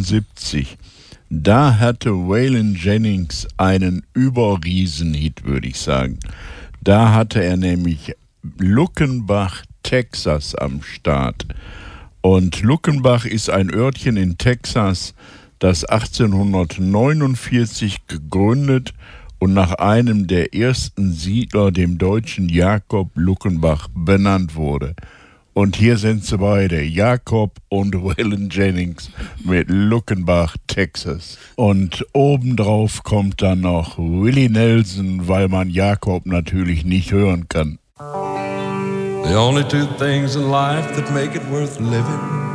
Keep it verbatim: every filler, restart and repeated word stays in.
achtundsiebzig. Da hatte Waylon Jennings einen Überriesenhit, würde ich sagen. Da hatte er nämlich Luckenbach, Texas am Start. Und Luckenbach ist ein Örtchen in Texas, das achtzehnhundertneunundvierzig gegründet und nach einem der ersten Siedler, dem Deutschen Jakob Luckenbach, benannt wurde. Und hier sind sie beide, Jakob und Waylon Jennings mit Luckenbach, Texas. Und obendrauf kommt dann noch Willie Nelson, weil man Jakob natürlich nicht hören kann. The only two things in life that make it worth living